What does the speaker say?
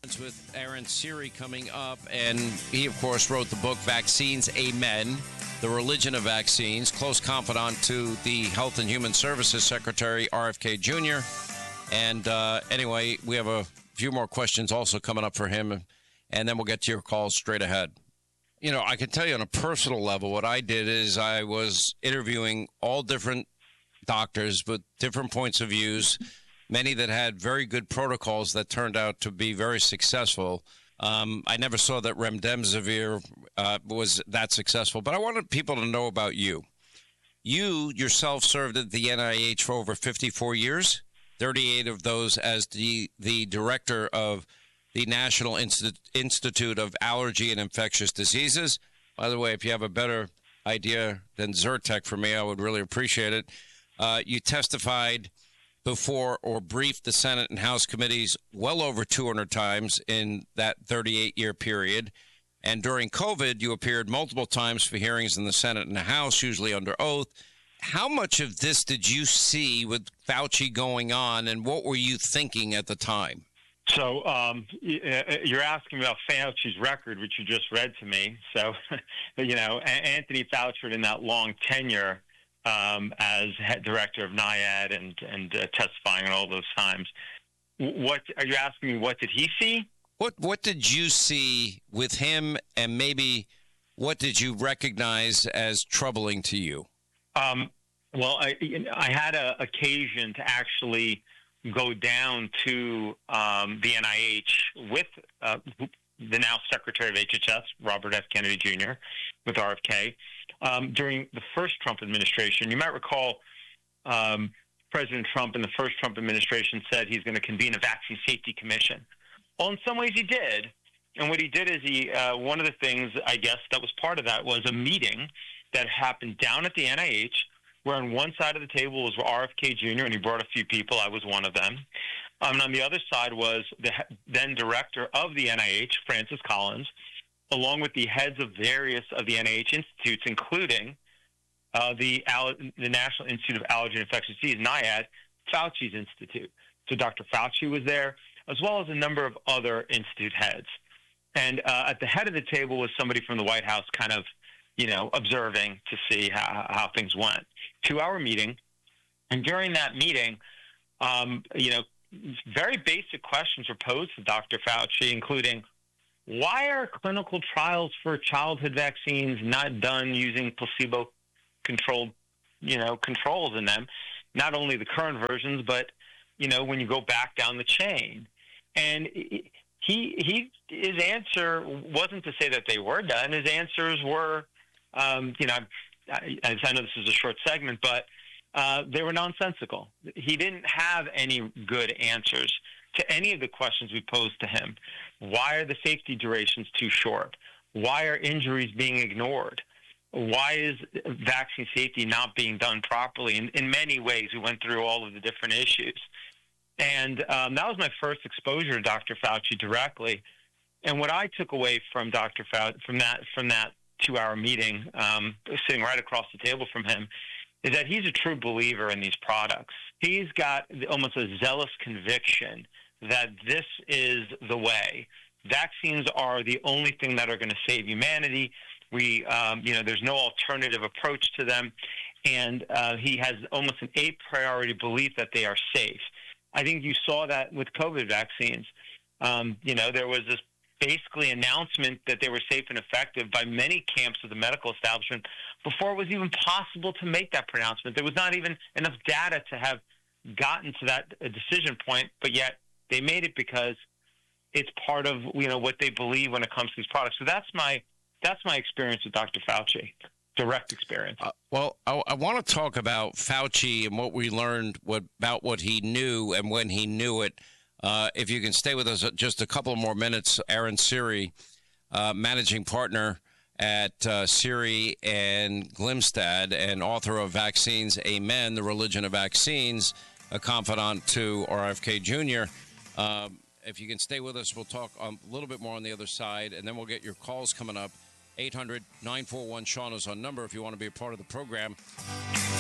With Aaron Siri coming up, and he, of course, wrote the book Vaccines, Amen, The Religion of Vaccines, close confidant to the Health and Human Services Secretary, RFK Jr. And anyway, we have a few more questions also coming up for him, and then we'll get to your calls straight ahead. You know, I can tell you on a personal level, what I did is I was interviewing all different doctors with different points of views, many that had very good protocols that turned out to be very successful. I never saw that remdesivir was that successful, but I wanted people to know about you. You yourself served at the NIH for over 54 years, 38 of those as the director of the National Institute of Allergy and Infectious Diseases. By the way, if you have a better idea than Zyrtec for me, I would really appreciate it. You testified before or briefed the Senate and House committees well over 200 times in that 38-year period. And during COVID, you appeared multiple times for hearings in the Senate and the House, usually under oath. How much of this did you see with Fauci going on, and what were you thinking at the time? So you're asking about Fauci's record, which you just read to me. So, you know, Anthony Fauci in that long tenure as head director of NIAID and testifying all those times. What are you asking me? What did he see? What did you see with him, and maybe what did you recognize as troubling to you? Well, I had an occasion to actually go down to the NIH with the now Secretary of HHS, Robert F. Kennedy Jr., with RFK. During the first Trump administration, you might recall President Trump in the first Trump administration said he's going to convene a vaccine safety commission. Well, in some ways he did. And what he did is one of the things, I guess, that was part of that was a meeting that happened down at the NIH, where on one side of the table was RFK Jr., and he brought a few people. I was one of them. And on the other side was the then director of the NIH, Francis Collins, along with the heads of various of the NIH institutes, including the National Institute of Allergy and Infectious Disease, NIAID, Fauci's institute. So Dr. Fauci was there, as well as a number of other institute heads. And at the head of the table was somebody from the White House kind of, you know, observing to see how things went. 2-hour meeting. And during that meeting, you know, very basic questions were posed to Dr. Fauci, including, why are clinical trials for childhood vaccines not done using placebo-controlled, you know, controls in them? Not only the current versions, but, you know, when you go back down the chain. And his answer wasn't to say that they were done. His answers were, you know, I know this is a short segment, but they were nonsensical. He didn't have any good answers to any of the questions we posed to him. Why are the safety durations too short? Why are injuries being ignored? Why is vaccine safety not being done properly? In many ways, we went through all of the different issues. And that was my first exposure to Dr. Fauci directly. And what I took away from Dr. Fauci, from that 2-hour meeting, sitting right across the table from him, is that he's a true believer in these products. He's got almost a zealous conviction that this is the way. Vaccines are the only thing that are going to save humanity. We, you know, there's no alternative approach to them. And he has almost an a priori belief that they are safe. I think you saw that with COVID vaccines. You know, there was this basically announcement that they were safe and effective by many camps of the medical establishment before it was even possible to make that pronouncement. There was not even enough data to have gotten to that decision point, but yet they made it because it's part of, you know, what they believe when it comes to these products. So that's my experience with Dr. Fauci, direct experience. Well, I want to talk about Fauci and what we learned about what he knew and when he knew it. If you can stay with us just a couple more minutes, Aaron Siri, managing partner at Siri and Glimstad and author of Vaccines, Amen, The Religion of Vaccines, a confidant to RFK Jr. If you can stay with us, we'll talk a little bit more on the other side, and then we'll get your calls coming up. 800-941-SEAN is our number if you want to be a part of the program.